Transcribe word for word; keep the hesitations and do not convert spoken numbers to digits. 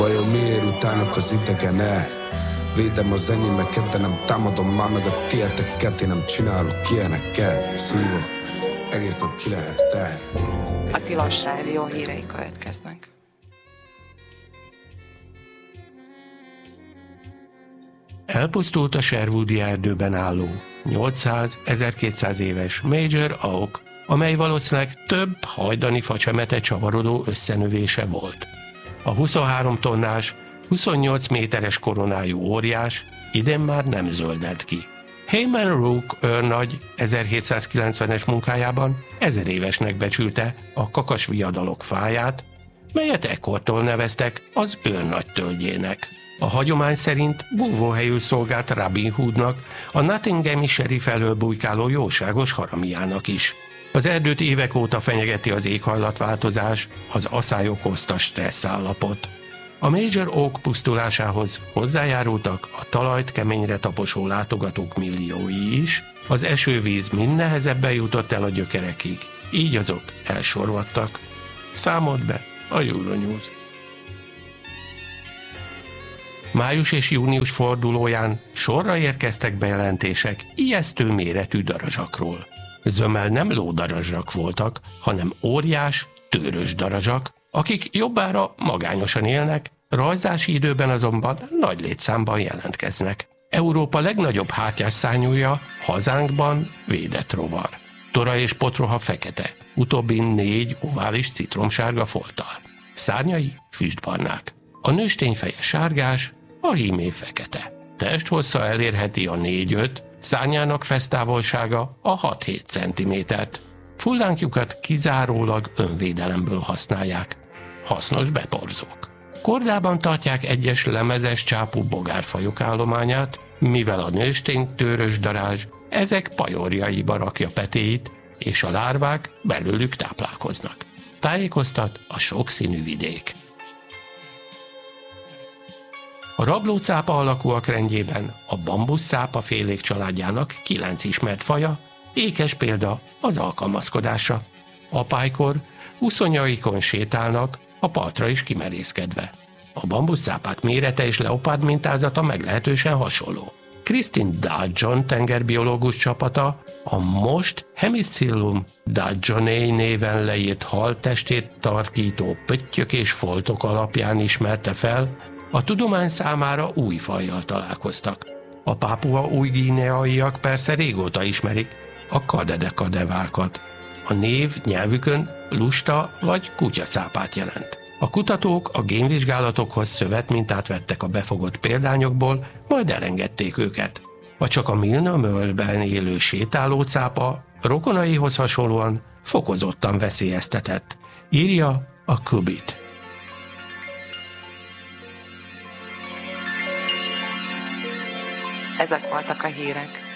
Vajon miért utálnak az idegenek? Védem az enyémeket, de nem támadom már meg a tieteket. Én nem csinálok ilyeneket. Szívok, egész nap ki lehet tehetni. A Tilos Rádió hírei következnek. Elpusztult a Sherwoodi erdőben álló nyolcszáz-ezerkétszáz éves Major Oak, amely valószínűleg több hajdani facsemete csavarodó összenövése volt. A huszonhárom tonnás, huszonnyolc méteres koronájú óriás idén már nem zöldelt ki. Hayman Rook őrnagy ezerhétszázkilencvenes munkájában ezer évesnek becsülte a kakasviadalok fáját, melyet ekkortól neveztek az őrnagy tölgyének. A hagyomány szerint búvóhelyül szolgált Robin Hoodnak, a Nottinghami sheriff elől bujkáló jóságos haramiának is. Az erdőt évek óta fenyegeti az éghajlatváltozás, az aszály okozta stressz állapot. A Major Oak pusztulásához hozzájárultak a talajt keményre taposó látogatók milliói is, az esővíz mind nehezebben jutott el a gyökerekig, így azok elsorvadtak. Számolt be a Euronews. Május és június fordulóján sorra érkeztek bejelentések ijesztő méretű darazsakról. Zömmel nem lódarazsak voltak, hanem óriás, tőrös darazsak, akik jobbára magányosan élnek, rajzási időben azonban nagy létszámban jelentkeznek. Európa legnagyobb hátlyásszárnyúja hazánkban védett rovar. Tora és potroha fekete, utóbbin négy ovális citromsárga folttal. Szárnyai füstbarnák. A nőstény feje sárgás, a hímé fekete. Testhossza elérheti a négy-öt, szárnyának fesztávolsága a hat-hét centimétert. Fullánkjukat kizárólag önvédelemből használják. Hasznos beporzók. Kordában tartják egyes lemezes csápú bogárfajok állományát, mivel a nőstény tőrös darázs ezek pajorjaiba rakja petéit, és a lárvák belőlük táplálkoznak. Tájékoztat a sokszínű vidék. A rablócápa alakúak rendjében a bambuszcápa félék családjának kilenc ismert faja, ékes példa az alkalmazkodásra. Apálykor uszonyaikon sétálnak, a partra is kimerészkedve. A bambuszcápák mérete és leopárd mintázata meglehetősen hasonló. Christine Dudgeon tengerbiológus csapata a most Hemicillum dudgeonei néven leírt haltestét tarkító pöttyök és foltok alapján ismerte fel, a tudomány számára új fajjal találkoztak. A pápua új-guineaiak persze régóta ismerik a kadedekadevákat. A név nyelvükön lusta vagy kutyacápát jelent. A kutatók a génvizsgálatokhoz szövetmintát vettek a befogott példányokból, majd elengedték őket. A csak a Milna-Möllben élő sétálócápa rokonaihoz hasonlóan fokozottan veszélyeztetett, írja a Kubit. Ezek voltak a hírek.